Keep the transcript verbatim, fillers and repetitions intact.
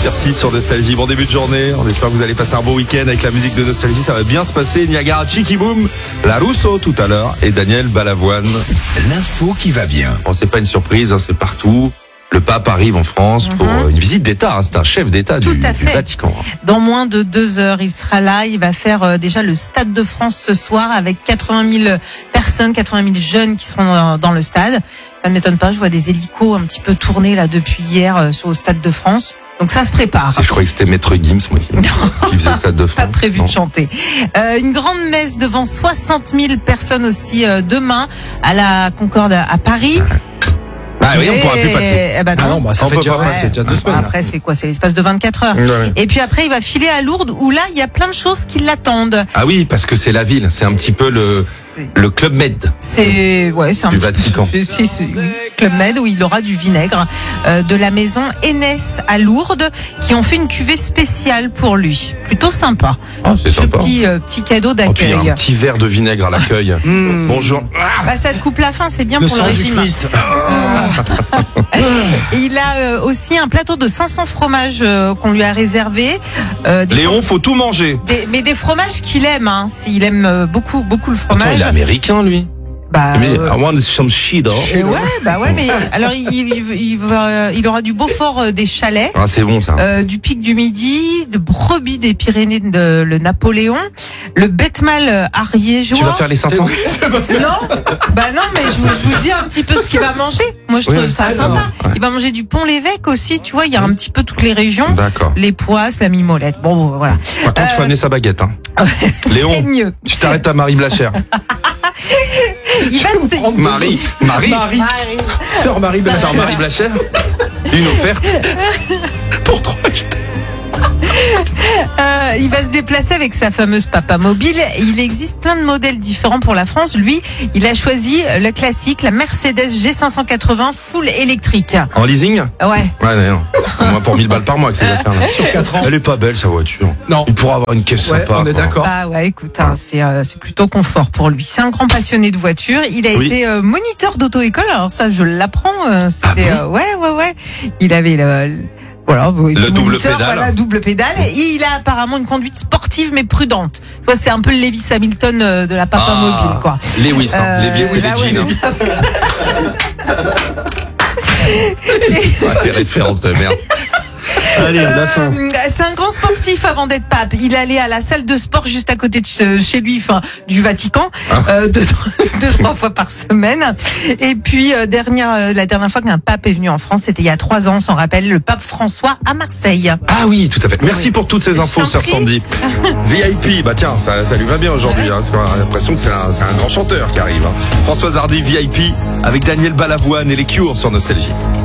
huit heures six sur Nostalgie. Bon début de journée, on espère que vous allez passer un bon week-end avec la musique de Nostalgie, ça va bien se passer. Niagara, Chicky Boom, La Rousseau tout à l'heure et Daniel Balavoine. L'info qui va bien. Bon, c'est pas une surprise, hein, c'est partout. Le pape arrive en France pour mm-hmm. une visite d'État. Hein. C'est un chef d'État du, du Vatican. Dans moins de deux heures, il sera là. Il va faire euh, déjà le Stade de France ce soir avec quatre-vingt mille personnes, quatre-vingt mille jeunes qui seront dans, dans le stade. Ça ne m'étonne pas. Je vois des hélicos un petit peu tournés là depuis hier euh, sur le Stade de France. Donc ça se prépare. Si, je croyais que c'était Maître Gims moi, qui, qui faisait le Stade de France. Pas prévu non. de chanter. Euh, une grande messe devant soixante mille personnes aussi euh, demain à la Concorde à Paris. Ouais. Ah oui, on pourra plus passer. Eh ben non. Ah non, bah ça on fait déjà, ouais. c'est déjà deux semaines. Après, c'est quoi? C'est l'espace de vingt-quatre heures. Ouais. Et puis après, il va filer à Lourdes où là, il y a plein de choses qui l'attendent. Ah oui, parce que c'est la ville. C'est un petit peu le, c'est... le Club Med. C'est, ouais, c'est un du petit Vatican. peu, c'est, c'est Club Med où il aura du vinaigre, euh, de la maison Énès à Lourdes qui ont fait une cuvée spéciale pour lui. Plutôt sympa. Ah, c'est Ce sympa. petit, euh, petit cadeau Oh, puis d'accueil. un petit verre de vinaigre à l'accueil. mmh. Bonjour. Bah, ça te coupe la faim, c'est bien Le pour le sang du régime. Christ. Et il a euh, aussi un plateau de cinq cents fromages euh, qu'on lui a réservé. Euh, des Léon, faut tout manger. Des, mais des fromages qu'il aime, hein. Il aime euh, beaucoup, beaucoup le fromage. Attends, il est américain, lui. Bah, Mais, euh, I want some cheddar. euh, ouais, bah ouais, mais alors il, il, il, va, il aura du Beaufort euh, des chalets, Ah, c'est bon, ça. euh, du Pic du Midi, le Brebis des Pyrénées de le Napoléon, le Betmal euh, ariégeois. Tu vas faire les cinq cents? Non, bah non, mais je vous, je vous dis un petit peu ce qu'il va manger. Moi, je trouve Oui. ça sympa. Ouais. Il va manger du Pont-l'Évêque aussi, tu vois, il y a un petit peu toutes les régions. D'accord. Les Poisses, la Mimolette. Bon, voilà. Par contre, il faut Euh, amener sa baguette. Hein. C'est Léon, mieux. tu t'arrêtes à Marie Blachère. Il va se... prendre Marie, Marie, Marie, sœur Marie Blachère. Sœur Marie Blachère. Une offerte pour trois. Euh, il va se déplacer avec sa fameuse Papa Mobile. Il existe plein de modèles différents pour la France. Lui, il a choisi le classique, la Mercedes G cinq cent quatre-vingts full électrique. En leasing? Ouais. Ouais, non. Au moins pour mille balles par mois avec ces affaires-là. Sur quatre ans. Elle est pas belle, sa voiture. Non. Il pourra avoir une caisse Ouais, sympa. on est quoi. d'accord. Ah ouais, écoute, hein, c'est euh, c'est plutôt confort pour lui. C'est un grand passionné de voiture. Il a Oui. été euh, moniteur d'auto-école. Alors ça, je l'apprends. Euh, c'était Ah euh, ouais, ouais, ouais. Il avait le, le- voilà, il était Le double moniteur, pédale. Voilà, double pédale. Et il a apparemment une conduite sportive mais prudente. Tu vois, c'est un peu le Lewis Hamilton euh, de la Papa Ah, Mobile, quoi. Lewis, hein. Euh, Lewis, c'est là, les ouais, jeans. Hein. Ouais, les références de merde. Allez, la fin. Euh, c'est un grand sportif avant d'être pape. Il allait à la salle de sport juste à côté de ch- chez lui, enfin du Vatican, Ah. euh, deux, deux trois fois par semaine. Et puis euh, dernière, euh, la dernière fois qu'un pape est venu en France, c'était il y a trois ans. On s'en rappelle, le pape François à Marseille. Ah oui, tout à fait. Merci Oui. pour toutes ces Je infos, t'en sœur prie. Sandy. V I P, bah tiens, ça, ça lui va bien aujourd'hui. Hein. On a l'impression que c'est un, c'est un grand chanteur qui arrive. Hein. Françoise Hardy, V I P, avec Daniel Balavoine et les Cures sur Nostalgie.